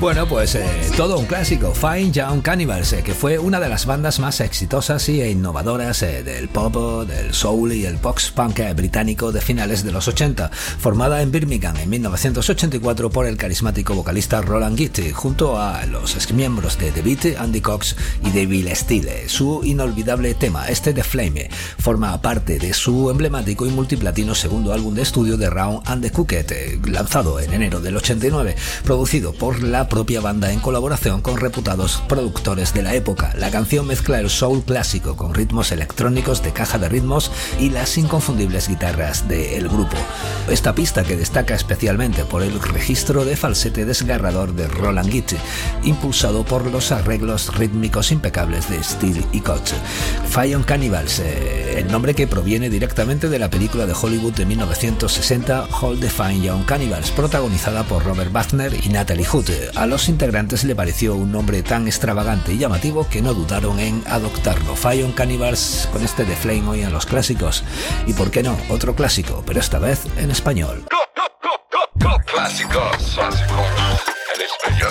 Bueno, pues todo un clásico, Fine Young Cannibals, que fue una de las bandas más exitosas e innovadoras del pop, del soul y el post-punk británico de finales de los 80, formada en Birmingham en 1984 por el carismático vocalista Roland Gitt, junto a los exmiembros de The Beat, Andy Cox y David Steele. Su inolvidable tema, The Flame, forma parte de su emblemático y multiplatino segundo álbum de estudio The Round and the Cooked, lanzado en enero del 89, producido por la propia banda en colaboración con reputados productores de la época. La canción mezcla el soul clásico con ritmos electrónicos de caja de ritmos y las inconfundibles guitarras del grupo. Esta pista, que destaca especialmente por el registro de falsete desgarrador de Roland Gitt, impulsado por los arreglos rítmicos impecables de Steele y Cox. Fire on Cannibals, el nombre que proviene directamente de la película de Hollywood de 1960 Hold the Fine Young Cannibals, protagonizada por Robert Wagner y Natalie Hood. A los integrantes le pareció un nombre tan extravagante y llamativo que no dudaron en adoptarlo. Fire on Cannibals con The Flame hoy en los clásicos. Y por qué no, otro clásico, pero esta vez en español. Clásicos.